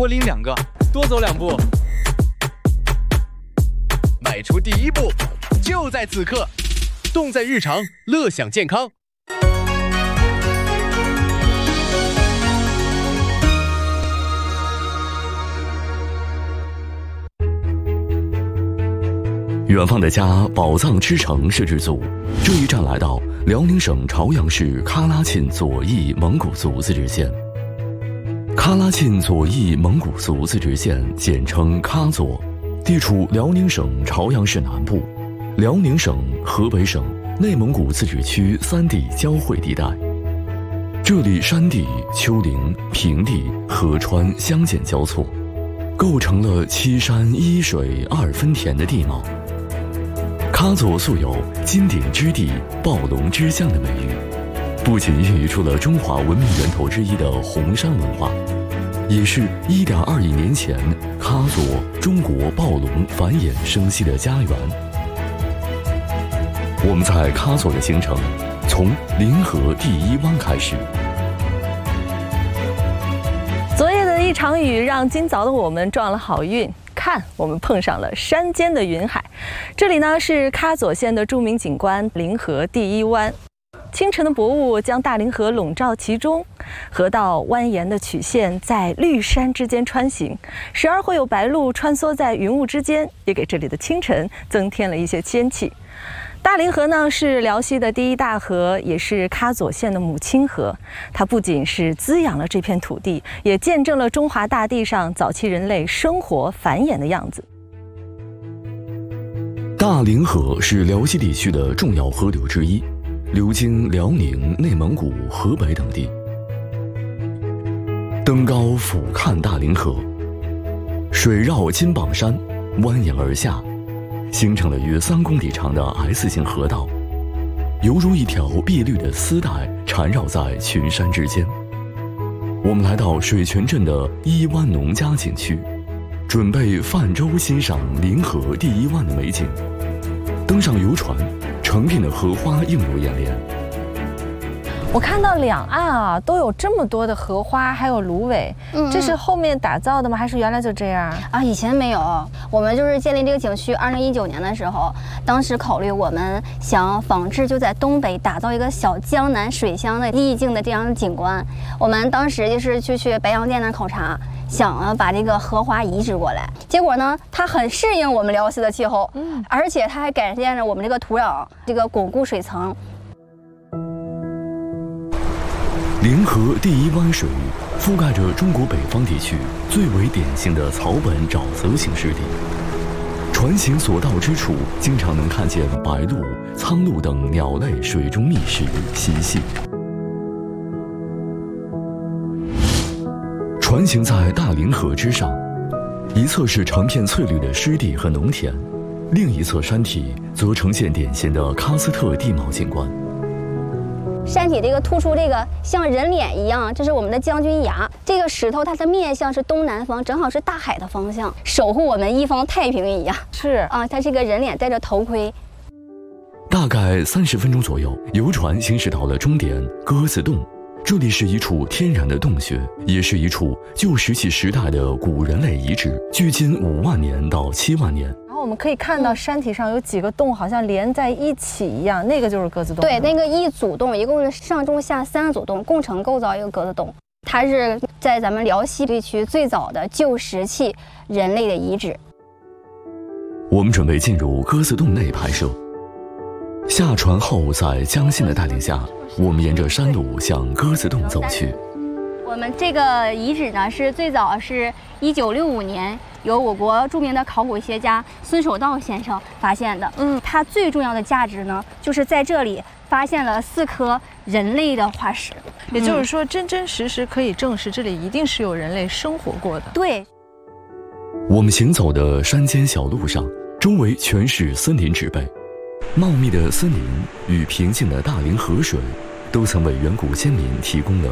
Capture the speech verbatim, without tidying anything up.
多拎两个，多走两步， 迈出第一步，就在此刻。动在日常，乐享健康。 远方的家，宝藏之城摄制组这一站来到辽宁省朝阳市喀拉沁左翼蒙古族自治县。喀拉沁左翼蒙古族自治县简称喀左，地处辽宁省朝阳市南部，辽宁省、河北省、内蒙古自治区三地交汇地带。这里山地、丘陵、平地、河川相间交错，构成了七山一水二分田的地貌。喀左素有金鼎之地、暴龙之乡的美誉，不仅孕育出了中华文明源头之一的红山文化，也是 一点二亿年前喀左中国暴龙繁衍生息的家园。我们在喀左的行程从临河第一湾开始。 昨夜的一场雨让今早的我们撞了好运，看我们碰上了山间的云海。这里呢是喀左县的著名景观临河第一湾，清晨的薄雾将大凌河笼罩其中，河道蜿蜒的曲线在绿山之间穿行，时而会有白鹭穿梭在云雾之间，也给这里的清晨增添了一些仙气。大凌河呢是辽西的第一大河，也是喀左县的母亲河。它不仅是滋养了这片土地，也见证了中华大地上早期人类生活繁衍的样子。 大凌河是辽西地区的重要河流之一，流经辽宁、内蒙古、河北等地。登高俯瞰大凌河，水绕金榜山，蜿蜒而下，形成了约三公里长的 S 型河道，犹如一条碧绿的丝带缠绕在群山之间。我们来到水泉镇的一湾农家景区，准备泛舟欣赏临河第一湾的美景。登上游船，成片的荷花映入眼帘。 我看到两岸啊都有这么多的荷花，还有芦苇，嗯嗯这是后面打造的吗？还是原来就这样啊？以前没有，我们就是建立这个景区，二零一九年的时候，当时考虑我们想仿制就在东北打造一个小江南水乡的意境的这样的景观。我们当时就是去去白洋淀那考察，想啊把这个荷花移植过来，结果呢，它很适应我们辽西的气候，嗯，而且它还改善了我们这个土壤，这个巩固水层。 临河第一湾水域覆盖着中国北方地区最为典型的草本沼泽型湿地，船行所到之处，经常能看见白鹭、苍鹭等鸟类水中觅食嬉戏。船行在大凌河之上，一侧是成片翠绿的湿地和农田，另一侧山体则呈现典型的喀斯特地貌景观。 山体这个突出这个像人脸一样，这是我们的将军崖。这个石头它的面向是东南方，正好是大海的方向，守护我们一方太平一样。 是啊，它这个人脸戴着头盔。 大概三十分钟左右，游船行驶到了终点鸽子洞。这里是一处天然的洞穴，也是一处旧石器时代的古人类遗址，距今五万年到七万年。 我们可以看到山体上有几个洞，好像连在一起一样，那个就是鸽子洞。 对，那个一组洞一共是上中下三个组洞，共成构造一个鸽子洞。它是在咱们辽西地区最早的旧石器人类的遗址。 我们准备进入鸽子洞内拍摄。下船后，在江信的带领下，我们沿着山路向鸽子洞走去。 我们这个遗址呢，是最早是一九六五年由我国著名的考古学家孙守道先生发现的。嗯，它最重要的价值呢，就是在这里发现了四颗人类的化石， 也就是说，真真实实可以证实这里一定是有人类生活过的。 对。 我们行走的山间小路上，周围全是森林植被，茂密的森林与平静的大凌河水，都曾为远古先民提供了